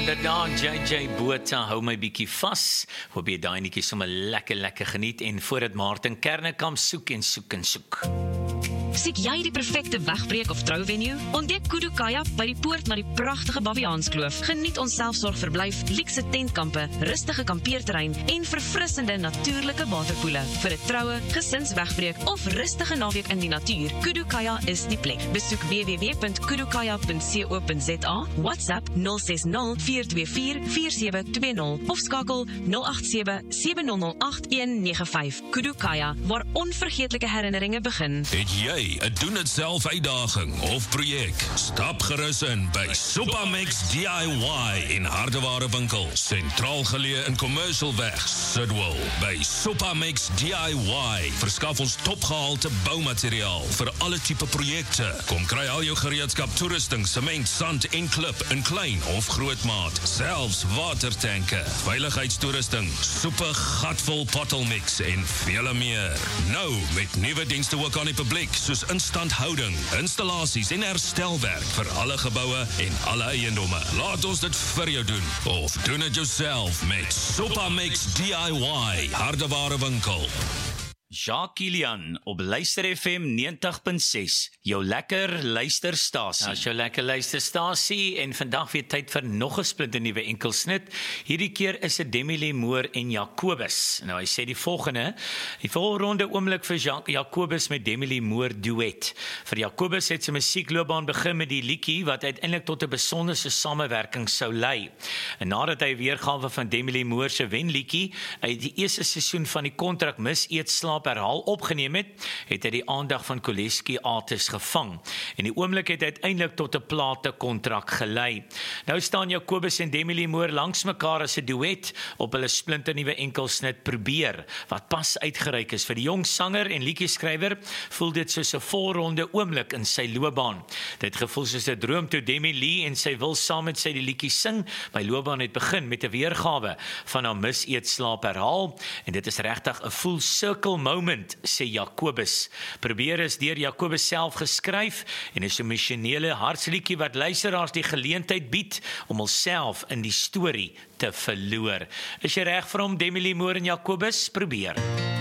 Inderdaad, JJ Botha, hou my bietjie vas. Hoop jy daai netjie sommer lekker geniet en voordat Martin Kernekamp soek en soek. Soek jy die perfekte wegbreek of trouvenue? Ontdek Kudu Kayak by die poort na die pragtige Baviaanskloof. Geniet ons selfsorgverblyf, luukse tentkampe, rustige kampeerterrein en verfrissende natuurlike waterpoele. Vir 'n troue, gesinswegbreek of rustige naweek in die natuur, Kudu Kayak is die plek. Besoek www.kudukayak.co.za, WhatsApp 060 424 4720 of skakel 087 7008 195. Kudu Kayak, waar onvergeetlike herinneringe begin. Het jy 'n doen-dit-self uitdaging of projek? Stap gerus in by Supamex DIY in Hardeware winkel, sentraal geleë in Commercialweg, Sidwell. By Supamex DIY verskaf ons topgehalte boumateriaal vir alle tipe projekte. Kom kry al jou gereedskap, toerusting, sement, sand en klip in klein of groot maat, selfs watertanke, veiligheidstoerusting, soepe gatvol pottelmix en vele meer. Nou met nuwe dienste ook aan die publiek, soos instandhouding, installasies en herstelwerk vir alle geboue en alle eiendomme. Laat ons dit vir jou doen, of doen dit jouself met Supamex DIY, Hardeware winkel. Jacques Kilian op Luister FM 90.6, jou lekker luisterstasie. As jou lekker luisterstasie en vandag weer tyd vir nog 'n splinternuwe enkelsnit. Hierdie keer is dit Demi Lee Moore en Jacobus. Nou hy sê die volgende, die volgende oomblik vir Jacobus met Demi Lee Moore duet. Vir Jacobus het sy musiekloopbaan begin met die liedjie wat uiteindelik tot 'n besonderse samewerking sou lei. En nadat hy weergawe van Demi Lee Moore se wenliedjie uit die eerste seisoen van die kontrak Mis Eet Slaap herhaal opgeneem het hy die aandag van Koleski Artis gevang. En die oomblik het uiteindelik tot 'n platekontrak gelei. Nou staan Jacobus en Demi Lee Moore langs mekaar as 'n duet op hulle splinternuwe enkelsnit Probeer, wat pas uitgereik is. Vir die jong sanger en liedjeskrywer voel dit soos 'n volronde oomblik in sy loopbaan. Dit gevoel soos 'n droom toe Demi Lee en sy wil saam met sy die liedjie sing. My loopbaan het begin met 'n weergawe van haar Mis Eet Slaap herhaal en dit is regtig 'n full circle moment, sê Jacobus. Probeer is deur Jacobus self geskryf en is 'n missionele hartsliedjie wat luisteraars die geleentheid bied om hulself in die storie te verloor. Is jy reg vir hom, Demi Lee Moore en Jacobus? Probeer.